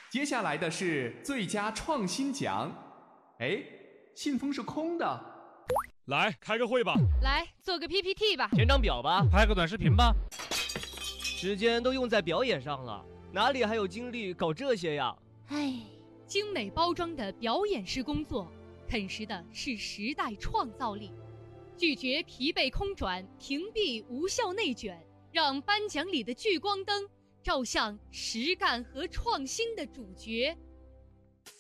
接下来的是最佳创新奖。哎，信封是空的。 来，开个会吧。 来，做个 PPT 吧。 填张表吧。 拍个短视频吧。 时间都用在表演上了，哪里还有精力搞这些呀？ 唉，精美包装的表演式工作，啃食的是时代创造力。拒绝疲惫空转，屏蔽无效内卷，让颁奖礼的聚光灯照向实干和创新的主角。